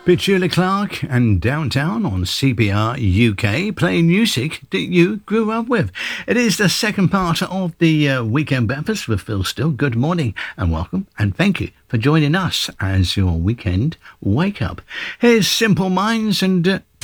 Petula Clark and Downtown on CBR UK, playing music that you grew up with. It is the second part of the Weekend Breakfast with Phil Still. Good morning and welcome, and thank you for joining us as your weekend wake up. Here's Simple Minds and